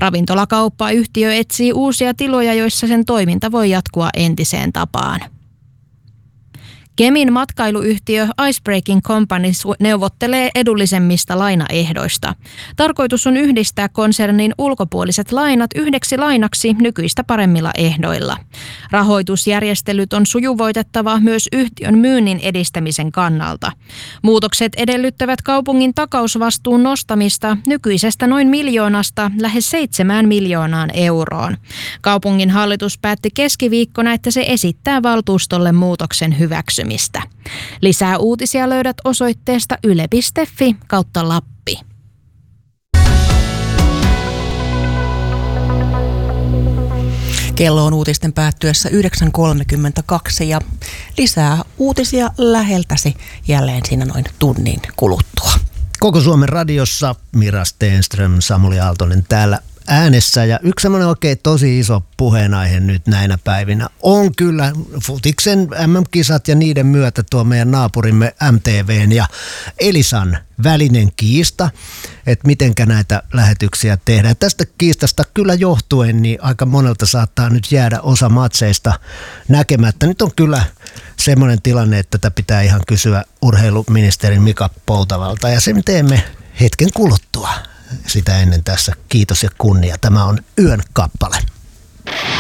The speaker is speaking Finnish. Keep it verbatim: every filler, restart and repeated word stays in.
Ravintolakauppayhtiö etsii uusia tiloja, joissa sen toiminta voi jatkua entiseen tapaan. Kemin matkailuyhtiö Icebreaking Company neuvottelee edullisemmista lainaehdoista. Tarkoitus on yhdistää konsernin ulkopuoliset lainat yhdeksi lainaksi nykyistä paremmilla ehdoilla. Rahoitusjärjestelyt on sujuvoitettava myös yhtiön myynnin edistämisen kannalta. Muutokset edellyttävät kaupungin takausvastuun nostamista nykyisestä noin miljoonasta lähes seitsemään miljoonaan euroon. Kaupungin hallitus päätti keskiviikkona, että se esittää valtuustolle muutoksen hyväksymistä. Lisää uutisia löydät osoitteesta yle piste fi kautta Lappi. Kello on uutisten päättyessä yhdeksän kolmekymmentäkaksi ja lisää uutisia läheltäsi jälleen siinä noin tunnin kuluttua. Koko Suomen radiossa Mira Stenström, Samuli Aaltonen täällä äänessä, ja yksi semmoinen oikein tosi iso puheenaihe nyt näinä päivinä on kyllä futiksen M M-kisat ja niiden myötä tuo meidän naapurimme M T V:n ja Elisan välinen kiista, että mitenkä näitä lähetyksiä tehdään. Tästä kiistasta kyllä johtuen niin aika monelta saattaa nyt jäädä osa matseista näkemättä. Nyt on kyllä semmoinen tilanne, että tätä pitää ihan kysyä urheiluministeri Mika Poutavalta, ja sen teemme hetken kuluttua. Sitä ennen tässä kiitos ja kunnia. Tämä on Yön kappale.